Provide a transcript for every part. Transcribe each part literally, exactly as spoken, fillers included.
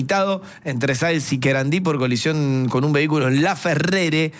entre Sáenz y Querandí por colisión con un vehículo en La Ferrere.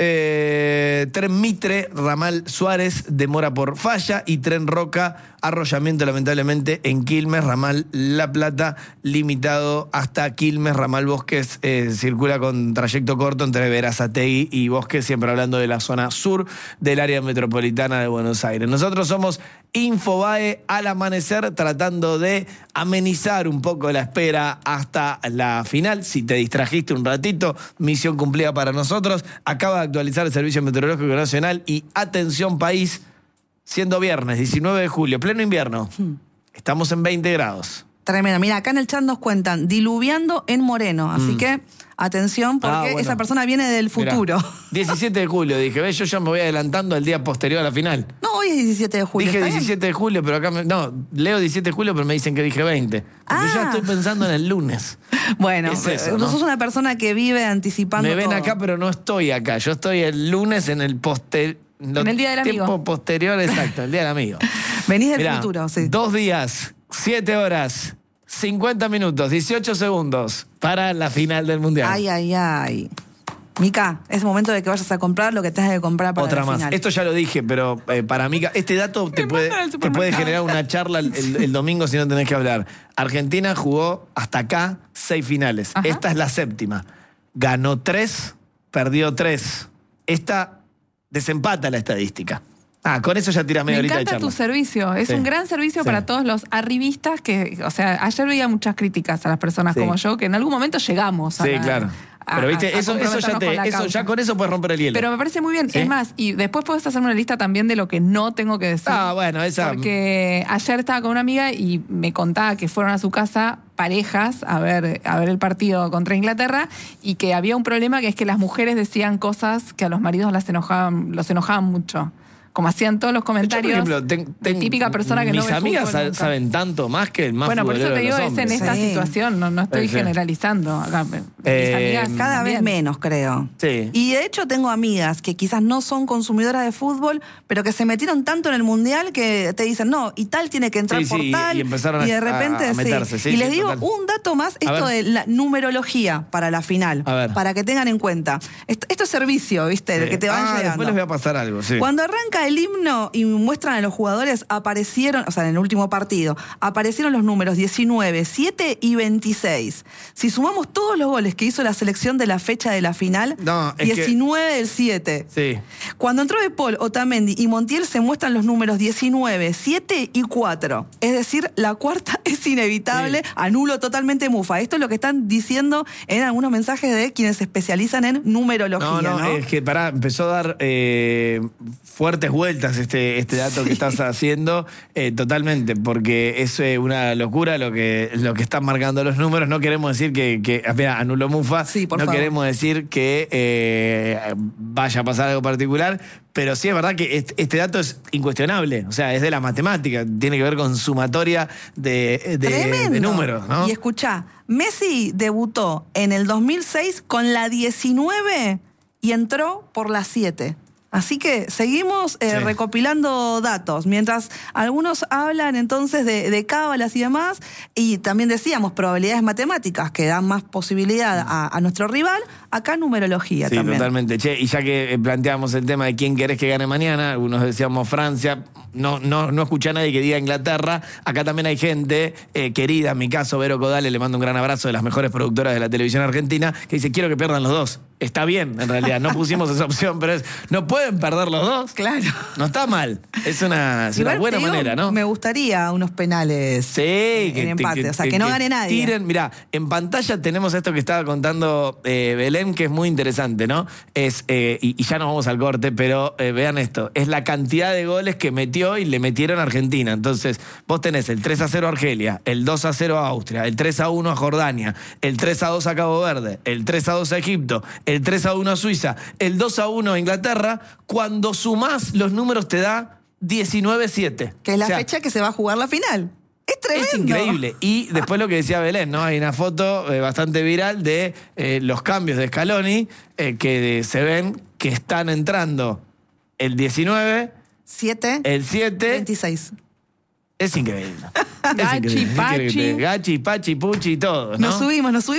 Eh, tren Mitre, ramal Suárez, demora por falla. Y tren Roca, arrollamiento lamentablemente en Quilmes, ramal La Plata, limitado hasta Quilmes. Ramal Bosques eh, circula con trayecto corto entre Berazategui y Bosques, siempre hablando de la zona sur del área metropolitana de Buenos Aires. Nosotros somos Infobae al amanecer, tratando de amenizar un poco la espera hasta la final. Si te distrajiste un ratito, misión cumplida para nosotros. Acaba de actualizar el Servicio Meteorológico Nacional y atención país, siendo viernes diecinueve de julio, pleno invierno, estamos en veinte grados. Tremendo. Mira, acá en el chat nos cuentan, diluviando en Moreno. Así mm. que, atención, porque ah, bueno. esa persona viene del futuro. Mirá, diecisiete de julio, dije, ¿ves? Yo ya me voy adelantando al día posterior a la final. No, hoy es diecisiete de julio. Dije diecisiete de julio, pero acá, me, no, leo diecisiete de julio, pero me dicen que dije veinte. Porque ah. yo ya estoy pensando en el lunes. Bueno, es eso, ¿no? Sos una persona que vive anticipando Me ven todo. acá, pero no estoy acá. Yo estoy el lunes en el posterior. En el día del amigo. Tiempo posterior, exacto, el día del amigo. Venís del Mirá, futuro, sí. Dos días, siete horas, cincuenta minutos, dieciocho segundos para la final del Mundial. Ay, ay, ay. Mica, es momento de que vayas a comprar lo que tengas que comprar para Otra la más. final. Esto ya lo dije, pero eh, para Mica, este dato te puede, te puede generar una charla el, el, el domingo si no tenés que hablar. Argentina jugó hasta acá seis finales. Ajá. Esta es la séptima. Ganó tres, perdió tres. Esta desempata la estadística. Ah, con eso ya tira media horita de charla. Me encanta tu servicio. Es sí. un gran servicio sí. para todos los arribistas que, o sea, ayer veía muchas críticas a las personas sí. como yo, que en algún momento llegamos a... Sí, claro. A, pero viste, a, a eso, eso, ya te, con eso ya con eso puedes romper el hielo. Pero me parece muy bien. ¿Sí? Es más, y después puedes hacerme una lista también de lo que no tengo que decir. Ah, bueno, esa... Porque ayer estaba con una amiga y me contaba que fueron a su casa parejas a ver, a ver el partido contra Inglaterra y que había un problema, que es que las mujeres decían cosas que a los maridos las enojaban, los enojaban mucho. Como hacían todos los comentarios. Yo, por ejemplo, ten, ten, típica persona que mis no ve amigas fútbol, saben nunca. tanto más que el más Bueno, por eso te digo, es en esta sí. situación, no, no estoy sí. generalizando. Acá, eh, mis amigas cada también. vez menos, creo. Sí. Y de hecho tengo amigas que quizás no son consumidoras de fútbol, pero que se metieron tanto en el Mundial que te dicen, no, y tal tiene que entrar sí, por sí, tal. Y, y empezaron y de repente, a, a meterse. Sí. Sí, y les sí, digo total. un dato más, esto de la numerología para la final, para que tengan en cuenta. Esto, esto es servicio, ¿viste? Sí. El que te van ah, llegando. Después les voy a pasar algo, sí. Cuando arranca el himno y muestran a los jugadores, aparecieron, o sea, en el último partido, aparecieron los números diecinueve, siete y veintiséis. Si sumamos todos los goles que hizo la selección de la fecha de la final, no, es diecinueve que... del siete. Sí. Cuando entró De Paul, Otamendi y Montiel se muestran los números diecinueve, siete y cuatro. Es decir, la cuarta es inevitable, sí. anulo totalmente Mufa. Esto es lo que están diciendo en algunos mensajes de quienes se especializan en numerología. No, no, no, es que pará, empezó a dar eh, fuertes vueltas este, este dato sí. que estás haciendo, eh, totalmente, porque es eh, una locura lo que, lo que están marcando los números. No queremos decir que, que mira, anulo Mufa, sí, por no favor. queremos decir que eh, vaya a pasar algo particular, pero sí es verdad que este, este dato es incuestionable, o sea, es de la matemática, tiene que ver con sumatoria de, de, de números, ¿no? Y escuchá, Messi debutó en el dos mil seis con la diecinueve y entró por la siete. Así que seguimos eh, sí. recopilando datos, mientras algunos hablan entonces de, de cábalas y demás, y también decíamos probabilidades matemáticas que dan más posibilidad a, a nuestro rival, acá numerología sí, también. Sí, totalmente. Che, y ya que planteamos el tema de quién querés que gane mañana, algunos decíamos Francia, no, no, no escuché a nadie que diga Inglaterra, acá también hay gente eh, querida, en mi caso Vero Codale, le mando un gran abrazo, de las mejores productoras de la televisión argentina, que dice, quiero que pierdan los dos. Está bien, en realidad, no pusimos esa opción, pero es, no pueden perder los dos. Claro. No está mal. Es una, es una buena digo, manera, ¿no? Me gustaría unos penales sí, en, que, en empate, que, o sea, que, que no que gane nadie. Tiren, mirá, en pantalla tenemos esto que estaba contando eh, Belén, que es muy interesante, ¿no? Es, eh, y, y ya nos vamos al corte, pero eh, vean esto, es la cantidad de goles que metió y le metieron a Argentina. Entonces, vos tenés el tres a cero a Argelia, el dos a cero a Austria, el tres a uno a Jordania, el tres a dos a Cabo Verde, el tres a dos a Egipto, el tres a uno a Suiza, el dos a uno a Inglaterra. Cuando sumás los números te da diecinueve siete. Que es la o sea, fecha que se va a jugar la final. Es tremendo. Es increíble. Y después lo que decía Belén, ¿no? Hay una foto eh, bastante viral de eh, los cambios de Scaloni eh, que de, se ven que están entrando el diecinueve, siete, el siete, veintiséis. Es increíble. Gachi, es increíble. Pachi. Gachi, Pachi, Puchi y todo, ¿no? Nos subimos, nos subimos.